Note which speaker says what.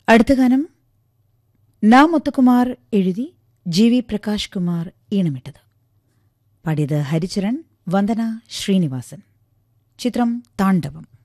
Speaker 1: അടുത്ത ഗാനം നാ മുത്തുകുമാർ എഴുതി ജി വി പ്രകാശ് കുമാർ ഈണമിട്ടത്. പാടിയത് ഹരിചരൺ, വന്ദന ശ്രീനിവാസൻ. ചിത്രം താണ്ഡവം.